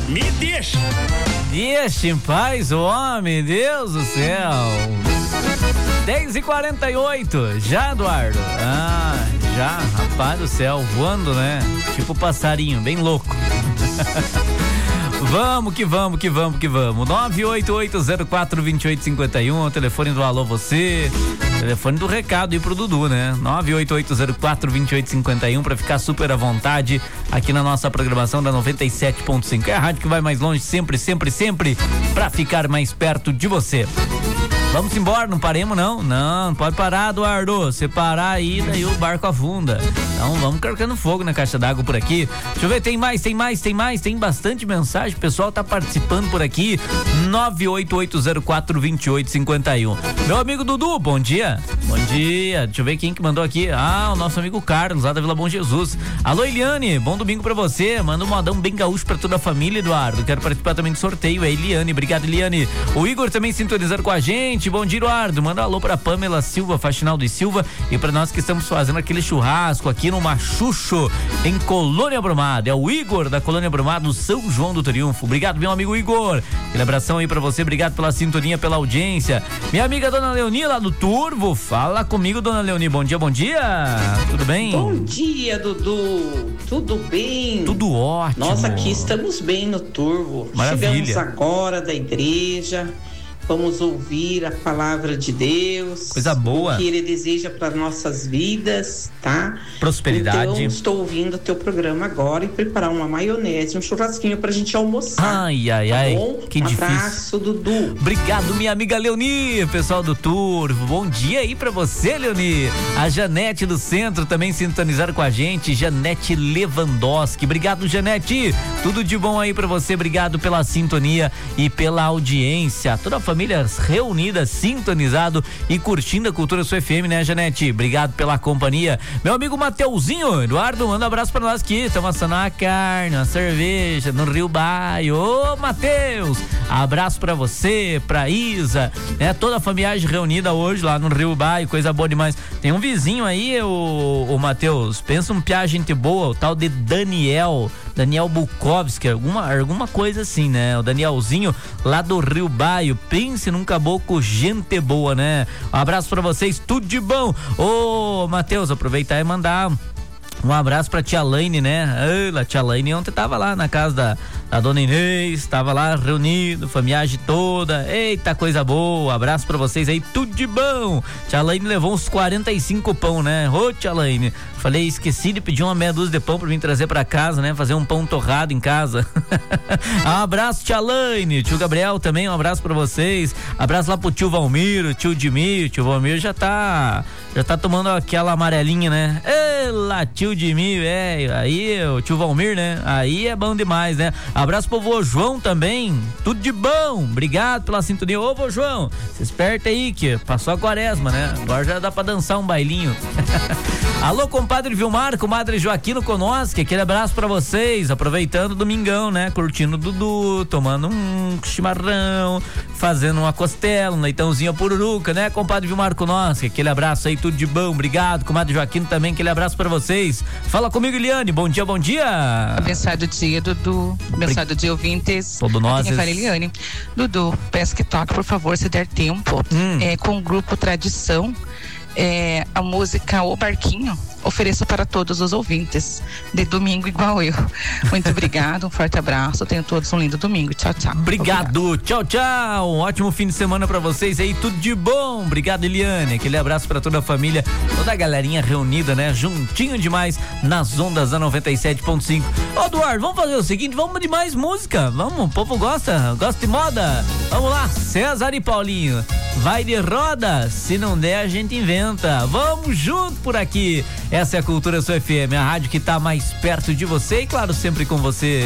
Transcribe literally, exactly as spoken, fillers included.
Me deixa. Deixa em paz o homem, Deus do céu. dez e quarenta e oito, já, Eduardo? Ah, já, rapaz do céu, voando, né? Tipo passarinho, bem louco. Vamos que vamos, que vamos, que vamos. nove oito oito zero quatro dois oito cinco um, o telefone do Alô Você, telefone do recado aí pro Dudu, né? nove oito oito zero quatro dois oito cinco um pra ficar super à vontade aqui na nossa programação da noventa e sete ponto cinco. É a rádio que vai mais longe sempre, sempre, sempre pra ficar mais perto de você. Vamos embora, não paremos não, não, não pode parar, Eduardo, você parar aí, daí o barco afunda. Então vamos carregando fogo na caixa d'água por aqui. Deixa eu ver, tem mais, tem mais, tem mais, tem bastante mensagem, o pessoal tá participando por aqui. Nove oito oito zero quatro dois oito cinco um. Meu amigo Dudu, bom dia. Bom dia, deixa eu ver quem que mandou aqui. Ah, o nosso amigo Carlos, lá da Vila Bom Jesus. Alô, Eliane, bom domingo pra você, manda um modão bem gaúcho pra toda a família, Eduardo. Quero participar também do sorteio, é Eliane, obrigado, Eliane. O Igor também sintonizando com a gente. Bom dia, Eduardo. Manda um alô pra Pamela Silva, Faxinal de Silva, e pra nós que estamos fazendo aquele churrasco aqui no Machucho, em Colônia Brumado. É o Igor da Colônia Brumado, São João do Triunfo. Obrigado, meu amigo Igor. Aquele abração aí pra você, obrigado pela sintonia, pela audiência. Minha amiga Dona Leoni lá do Turvo, fala comigo, Dona Leoni. Bom dia, bom dia. Tudo bem? Bom dia, Dudu. Tudo bem? Tudo ótimo. Nós aqui estamos bem no Turvo. Maravilha. Chegamos agora da igreja. Vamos ouvir a palavra de Deus. Coisa boa. O que Ele deseja para nossas vidas, tá? Prosperidade. Então, estou ouvindo o teu programa agora e preparar uma maionese, um churrasquinho pra gente almoçar. Ai, ai, ai. Tá bom? Que um difícil. abraço, Dudu. Obrigado, minha amiga Leoni, pessoal do Turvo. Bom dia aí pra você, Leoni. A Janete do Centro também sintonizaram com a gente. Janete Lewandowski. Obrigado, Janete. Tudo de bom aí pra você. Obrigado pela sintonia e pela audiência. Toda a família reunida, sintonizado e curtindo a Cultura Sul F M, né, Janete? Obrigado pela companhia. Meu amigo Mateuzinho, Eduardo, manda um abraço pra nós aqui. Estamos assando uma carne, uma cerveja no Rio Baio. Ô, Mateus, abraço pra você, pra Isa, né? Toda a família reunida hoje lá no Rio Baio, coisa boa demais. Tem um vizinho aí, o, o Mateus, pensa um piá gente boa, o tal de Daniel, Daniel Bukowski, alguma, alguma coisa assim, né? O Danielzinho lá do Rio Baio, pense num caboclo gente boa, né? Um abraço pra vocês, tudo de bom. Ô, Matheus, aproveitar e mandar um abraço pra tia Laine, né? A tia Laine ontem tava lá na casa da, da dona Inês, tava lá reunido, familiagem toda. Eita, coisa boa. Abraço pra vocês aí, tudo de bom. Tia Laine levou uns quarenta e cinco pão, né? Ô, tia Laine, falei, esqueci de pedir uma meia dúzia de pão pra mim trazer pra casa, né? Fazer um pão torrado em casa. Um abraço, tia Laine. Tio Gabriel também, um abraço pra vocês. Abraço lá pro tio Valmiro, tio Dimir. Tio Valmiro já tá, já tá tomando aquela amarelinha, né? Ela, tio Dimir, velho. Aí, o tio Valmir, né? Aí é bom demais, né? Abraço pro vô João também. Tudo de bom. Obrigado pela sintonia. Ô, vô João, se esperta aí que passou a quaresma, né? Agora já dá pra dançar um bailinho. Alô, compadre Vilmar, comadre Joaquino Konoski, aquele abraço pra vocês, aproveitando o domingão, né? Curtindo o Dudu, tomando um chimarrão, fazendo uma costela, um leitãozinho a pururuca, né? Compadre Vilmar Konoski, aquele abraço aí, tudo de bom, obrigado. Comadre Joaquino também, aquele abraço pra vocês. Fala comigo, Eliane, bom dia, bom dia. Abençoado dia, Dudu, abençoado dia, ouvintes. Todo nós. Eliane. Dudu, peço que toque, por favor, se der tempo, hum. é, com o grupo Tradição, é, a música O Barquinho, ofereço para todos os ouvintes de domingo igual eu. Muito obrigado, um forte abraço, tenham todos um lindo domingo, tchau, tchau. Obrigado, obrigado. Tchau, tchau, um ótimo fim de semana pra vocês aí, tudo de bom. Obrigado, Eliane, aquele abraço pra toda a família, toda a galerinha reunida, né, juntinho demais nas ondas da noventa e sete ponto cinco. Ô, Eduardo, vamos fazer o seguinte, vamos de mais música, vamos, o povo gosta, gosta de moda. Vamos lá, César e Paulinho, vai de roda, se não der a gente inventa. Vamos junto por aqui. Essa é a Cultura Sul F M, a rádio que tá mais perto de você e, claro, sempre com você.